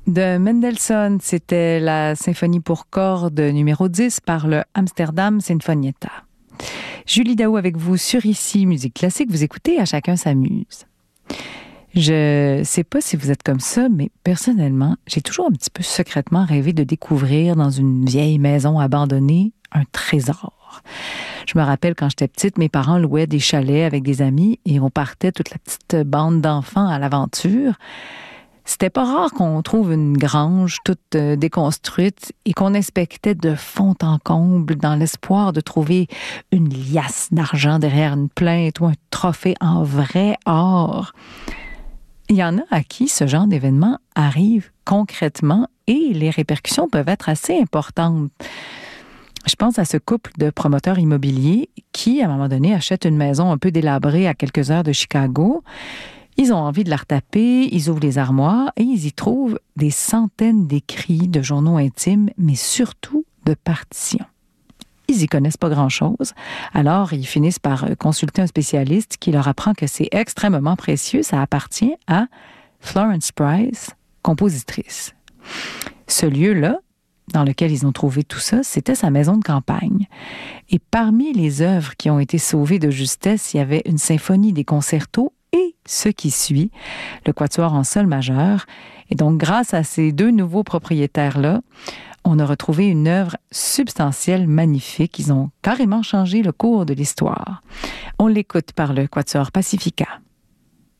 De Mendelssohn, c'était la symphonie pour cordes numéro 10 par le Amsterdam Sinfonietta. Julie Daou avec vous sur Ici Musique Classique. Vous écoutez À chacun s'amuse. Je sais pas si vous êtes comme ça, mais personnellement, j'ai toujours un petit peu secrètement rêvé de découvrir dans une vieille maison abandonnée un trésor. Je me rappelle quand j'étais petite, mes parents louaient des chalets avec des amis et on partait toute la petite bande d'enfants à l'aventure. C'était pas rare qu'on trouve une grange toute déconstruite et qu'on inspectait de fond en comble dans l'espoir de trouver une liasse d'argent derrière une plainte ou un trophée en vrai or. Il y en a à qui ce genre d'événement arrive concrètement et les répercussions peuvent être assez importantes. Je pense à ce couple de promoteurs immobiliers qui, à un moment donné, achètent une maison un peu délabrée à quelques heures de Chicago. Ils ont envie de la retaper, ils ouvrent les armoires et ils y trouvent des centaines d'écrits de journaux intimes, mais surtout de partitions. Ils y connaissent pas grand-chose, alors ils finissent par consulter un spécialiste qui leur apprend que c'est extrêmement précieux, ça appartient à Florence Price, compositrice. Ce lieu-là, dans lequel ils ont trouvé tout ça, c'était sa maison de campagne. Et parmi les œuvres qui ont été sauvées de justesse, il y avait une symphonie des concertos et ce qui suit, le quatuor en sol majeur. Et donc, grâce à ces deux nouveaux propriétaires-là, on a retrouvé une œuvre substantielle, magnifique. Ils ont carrément changé le cours de l'histoire. On l'écoute par le quatuor Pacifica.